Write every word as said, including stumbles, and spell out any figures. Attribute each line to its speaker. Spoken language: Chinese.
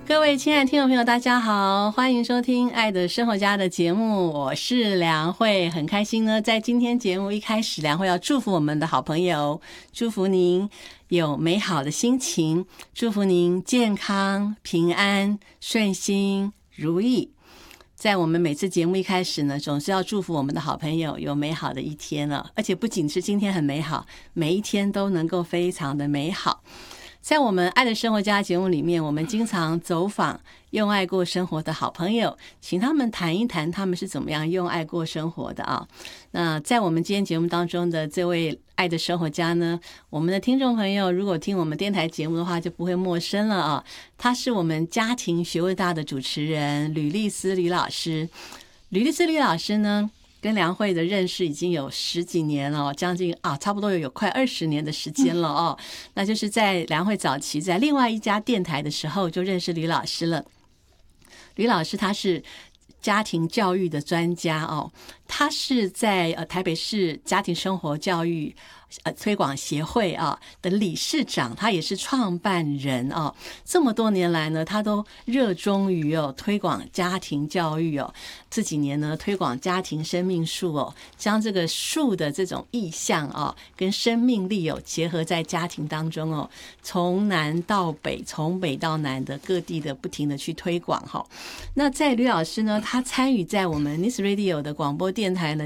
Speaker 1: 各位亲爱的听众朋友大家好，欢迎收听爱的生活家的节目，我是梁慧。很开心呢，在今天节目一开始，梁慧要祝福我们的好朋友，祝福您有美好的心情，祝福您健康平安顺心如意。在我们每次节目一开始呢，总是要祝福我们的好朋友有美好的一天了，而且不仅是今天很美好，每一天都能够非常的美好。在我们爱的生活家节目里面，我们经常走访用爱过生活的好朋友，请他们谈一谈他们是怎么样用爱过生活的啊。那在我们今天节目当中的这位爱的生活家呢，我们的听众朋友如果听我们电台节目的话就不会陌生了啊。他是我们家庭学问大的主持人吕丽丝吕老师。吕丽丝吕老师呢，跟梁慧的认识已经有十几年了，将近啊，差不多有有快二十年的时间了哦。嗯、那就是在梁慧早期在另外一家电台的时候就认识吕老师了。吕老师他是家庭教育的专家哦，他是在呃台北市家庭生活教育呃推广协会啊的理事长，他也是创办人哦。这么多年来呢，他都热衷于哦推广家庭教育哦。这几年呢，推广家庭生命树哦，将这个树的这种意象哦，跟生命力哦结合在家庭当中哦，从南到北，从北到南的各地的不停的去推广哈、哦。那在吕老师呢，他参与在我们 Nice Radio 的广播电台呢。